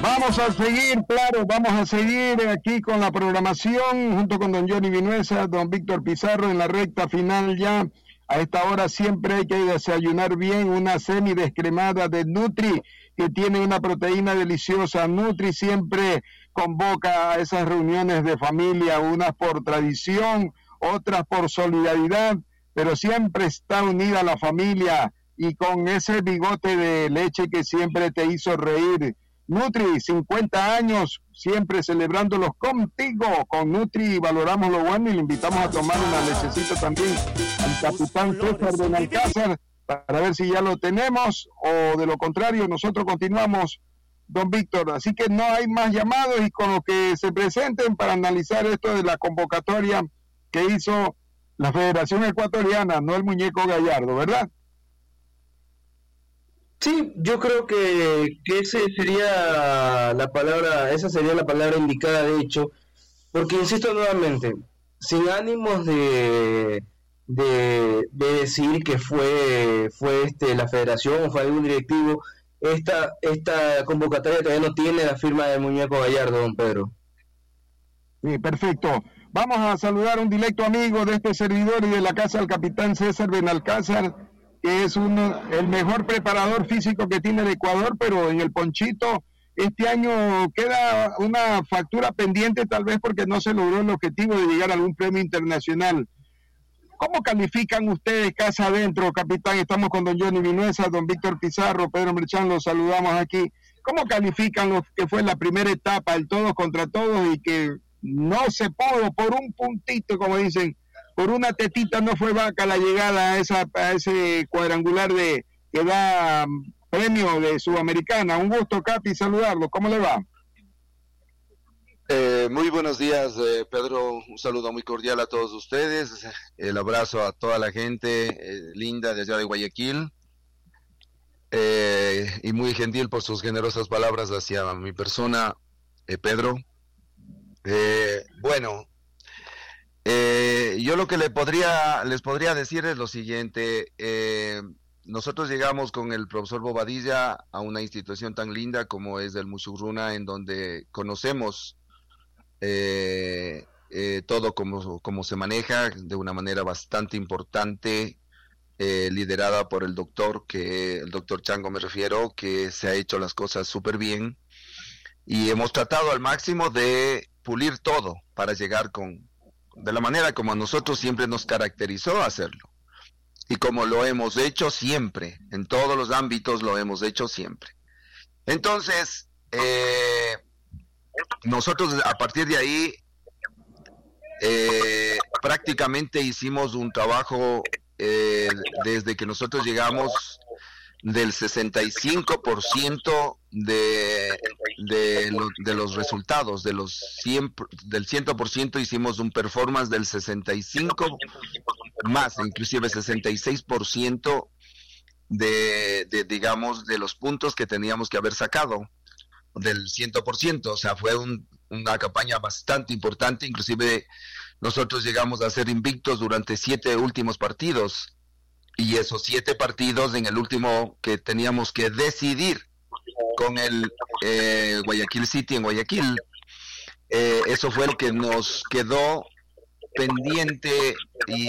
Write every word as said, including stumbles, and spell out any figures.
Vamos a seguir, claro, vamos a seguir aquí con la programación junto con don Johnny Vinuesa, don Víctor Pizarro en la recta final ya. A esta hora siempre hay que desayunar bien una semi descremada de Nutri, que tiene una proteína deliciosa. Nutri siempre convoca a esas reuniones de familia, unas por tradición, otras por solidaridad, pero siempre está unida la familia y con ese bigote de leche que siempre te hizo reír. Nutri, cincuenta años, siempre celebrándolos contigo. Con Nutri valoramos lo bueno y le invitamos a tomar una lechecita también al capitán César Benalcázar para ver si ya lo tenemos o de lo contrario nosotros continuamos, don Víctor. Así que no hay más llamados y con lo que se presenten para analizar esto de la convocatoria que hizo la Federación Ecuatoriana, no el muñeco Gallardo, ¿verdad? Sí, yo creo que, que ese sería la palabra, esa sería la palabra indicada de hecho, porque insisto nuevamente, sin ánimos de, de, de decir que fue, fue este la federación o fue algún directivo, esta, esta convocatoria todavía no tiene la firma del muñeco Gallardo, don Pedro. Sí, perfecto. Vamos a saludar a un directo amigo de este servidor y de la casa del capitán César Benalcázar, que es uno, el mejor preparador físico que tiene el Ecuador, pero en el ponchito este año queda una factura pendiente tal vez porque no se logró el objetivo de llegar a algún premio internacional. ¿Cómo califican ustedes casa adentro, capitán? Estamos con don Johnny Vinuesa, don Víctor Pizarro, Pedro Merchán, los saludamos aquí. ¿Cómo califican lo que fue la primera etapa, el todos contra todos y que no se pudo por un puntito, como dicen, por una tetita no fue vaca la llegada a, esa, a ese cuadrangular de que da um, premio de Sudamericana? Un gusto, Capi, saludarlo. ¿Cómo le va? Eh, muy buenos días, eh, Pedro. Un saludo muy cordial a todos ustedes. El abrazo a toda la gente eh, linda de allá de Guayaquil. Eh, y muy gentil por sus generosas palabras hacia mi persona, eh, Pedro. Eh, bueno, Eh, yo lo que le podría, les podría decir es lo siguiente. Eh, nosotros llegamos con el profesor Bobadilla a una institución tan linda como es el Musurruna, en donde conocemos eh, eh, todo como, como se maneja de una manera bastante importante, eh, liderada por el doctor, que el doctor Chango me refiero, que se ha hecho las cosas súper bien y hemos tratado al máximo de pulir todo para llegar con de la manera como a nosotros siempre nos caracterizó hacerlo y como lo hemos hecho siempre, en todos los ámbitos lo hemos hecho siempre. Entonces, eh, nosotros a partir de ahí eh, prácticamente hicimos un trabajo eh, desde que nosotros llegamos del sesenta y cinco por ciento de, de, lo, de los resultados, de los cien, del cien por ciento hicimos un performance del sesenta y cinco más, inclusive sesenta y seis por ciento de, de, digamos, de los puntos que teníamos que haber sacado, del cien por ciento, o sea, fue un, una campaña bastante importante, inclusive nosotros llegamos a ser invictos durante siete últimos partidos, y esos siete partidos en el último que teníamos que decidir con el eh, Guayaquil City en Guayaquil, eh, eso fue lo que nos quedó pendiente y